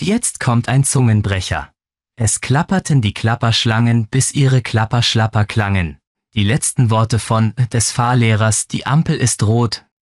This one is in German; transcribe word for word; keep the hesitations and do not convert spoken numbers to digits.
Jetzt kommt ein Zungenbrecher. Es klapperten die Klapperschlangen, bis ihre Klapperschlapper klangen. Die letzten Worte von des Fahrlehrers, die Ampel ist rot,